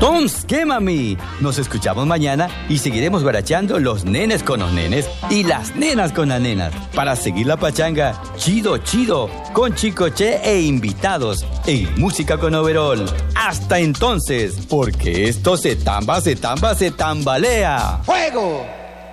Tons, ¿qué, mami? Nos escuchamos mañana y seguiremos guaracheando los nenes con los nenes y las nenas con las nenas para seguir la pachanga chido, con Chicoche e invitados en Música con Overol. Hasta entonces, porque esto se tambalea. ¡Fuego!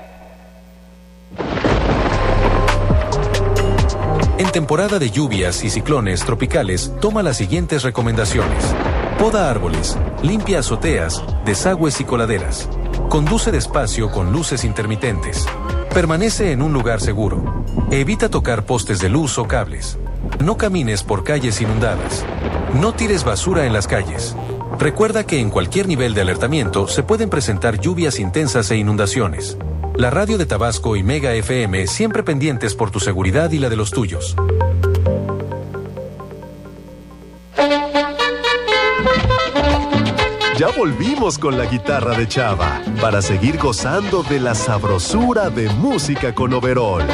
En temporada de lluvias y ciclones tropicales, toma las siguientes recomendaciones. Poda árboles, limpia azoteas, desagües y coladeras. Conduce despacio con luces intermitentes. Permanece en un lugar seguro. Evita tocar postes de luz o cables. No camines por calles inundadas. No tires basura en las calles. Recuerda que en cualquier nivel de alertamiento se pueden presentar lluvias intensas e inundaciones. La radio de Tabasco y Mega FM siempre pendientes por tu seguridad y la de los tuyos. Ya volvimos con la guitarra de Chava para seguir gozando de la sabrosura de Música con Overol.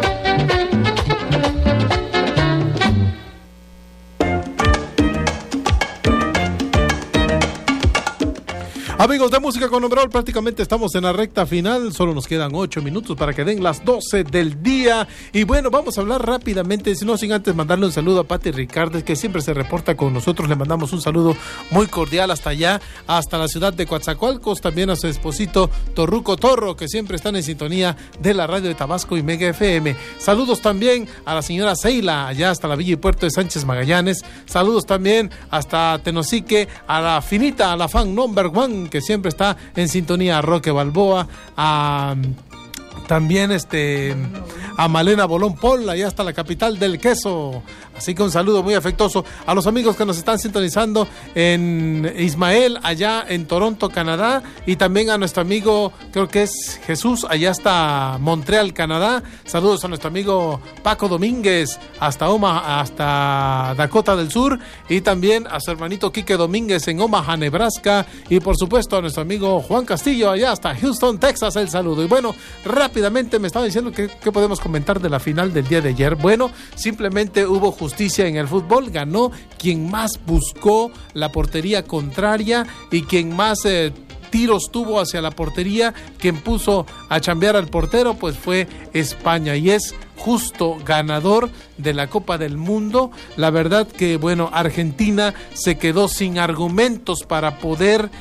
Amigos de Música con Overol, prácticamente estamos en la recta final, solo nos quedan 8 minutos para que den las 12 del día. Y bueno, vamos a hablar rápidamente, no sin antes mandarle un saludo a Pati Ricardes, que siempre se reporta con nosotros. Le mandamos un saludo muy cordial hasta allá, hasta la ciudad de Coatzacoalcos, también a su esposito Torruco Torro, que siempre están en sintonía de la radio de Tabasco y Mega FM. Saludos también a la señora Seila, allá hasta la Villa y Puerto de Sánchez Magallanes. Saludos también hasta Tenosique, a la finita, a la fan number one, que siempre está en sintonía, a Roque Balboa, también a Malena Bolón Pol, allá hasta la capital del queso. Así que un saludo muy afectuoso a los amigos que nos están sintonizando en Ismael, allá en Toronto, Canadá, y también a nuestro amigo, creo que es Jesús, allá hasta Montreal, Canadá. Saludos a nuestro amigo Paco Domínguez, hasta Omaha, hasta Dakota del Sur, y también a su hermanito Quique Domínguez en Omaha, Nebraska, y por supuesto a nuestro amigo Juan Castillo, allá hasta Houston, Texas, el saludo. Y bueno, rápidamente me estaba diciendo que podemos comentar de la final del día de ayer. Bueno, simplemente hubo justicia en el fútbol, ganó quien más buscó la portería contraria y quien más tiros tuvo hacia la portería. Quien puso a chambear al portero pues fue España, y es justo ganador de la Copa del Mundo. La verdad que bueno, Argentina se quedó sin argumentos para poder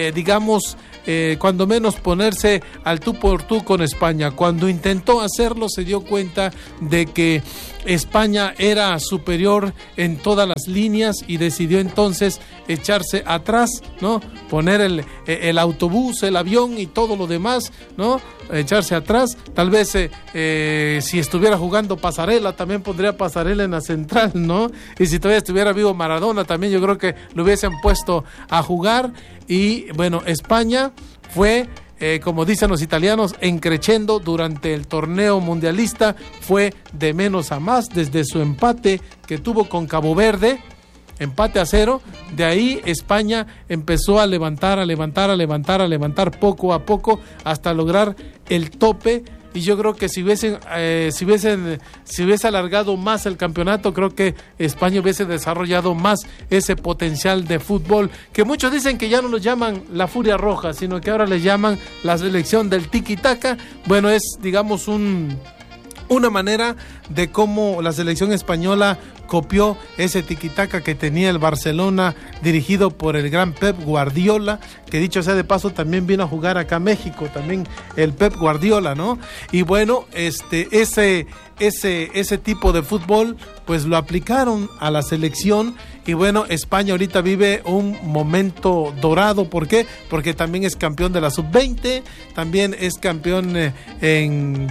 cuando menos ponerse al tú por tú con España. Cuando intentó hacerlo se dio cuenta de que España era superior en todas las líneas y decidió entonces echarse atrás, ¿no? Poner el autobús, el avión y todo lo demás, ¿no? Echarse atrás. Tal vez si estuviera jugando Pasarela, también pondría Pasarela en la central, ¿no? Y si todavía estuviera vivo Maradona, también yo creo que lo hubiesen puesto a jugar. Y bueno, España fue, como dicen los italianos, encrechendo durante el torneo mundialista. Fue de menos a más desde su empate que tuvo con Cabo Verde, empate a 0. De ahí España empezó a levantar poco a poco hasta lograr el tope. Y yo creo que si hubiese alargado más el campeonato, creo que España hubiese desarrollado más ese potencial de fútbol, que muchos dicen que ya no lo llaman la Furia Roja, sino que ahora le llaman la selección del tiki-taka. Bueno, es digamos una manera de cómo la selección española copió ese tiki-taka que tenía el Barcelona, dirigido por el gran Pep Guardiola, que dicho sea de paso también vino a jugar acá a México, también el Pep Guardiola, ¿no? Y bueno, ese tipo de fútbol pues lo aplicaron a la selección. Y bueno, España ahorita vive un momento dorado. ¿Por qué? Porque también es campeón de la sub-20, también es campeón en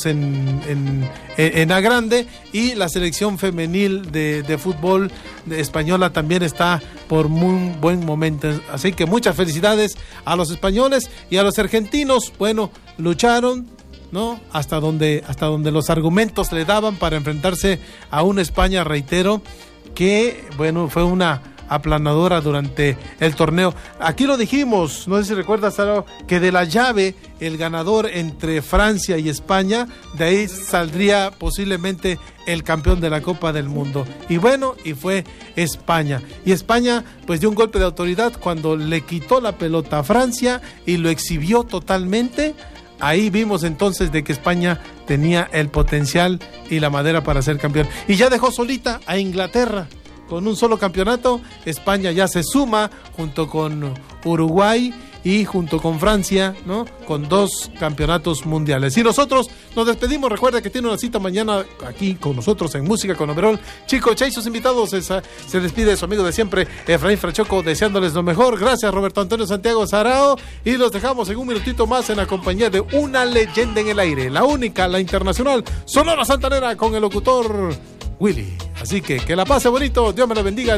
A grande, y la selección femenil de fútbol española también está por muy buen momento. Así que muchas felicidades a los españoles y a los argentinos. Bueno, lucharon, ¿no? Hasta donde los argumentos le daban para enfrentarse a una España, reitero, que bueno, fue una aplanadora durante el torneo. Aquí lo dijimos, no sé si recuerdas, Saro, que de la llave, el ganador entre Francia y España, de ahí saldría posiblemente el campeón de la Copa del Mundo. Y bueno, y fue España. Y España pues dio un golpe de autoridad cuando le quitó la pelota a Francia y lo exhibió totalmente. Ahí vimos entonces de que España tenía el potencial y la madera para ser campeón. Y ya dejó solita a Inglaterra. Con un solo campeonato, España ya se suma junto con Uruguay y junto con Francia, ¿no? Con 2 campeonatos mundiales. Y nosotros nos despedimos. Recuerda que tiene una cita mañana aquí con nosotros en Música con Overol. Chico Che y sus invitados. Se despide su amigo de siempre, Efraín Frachoco, deseándoles lo mejor. Gracias, Roberto Antonio Santiago Sarao. Y los dejamos en un minutito más en la compañía de una leyenda en el aire. La única, la internacional, Sonora Santanera, con el locutor Willy. Así que la pase bonito. Dios me la bendiga.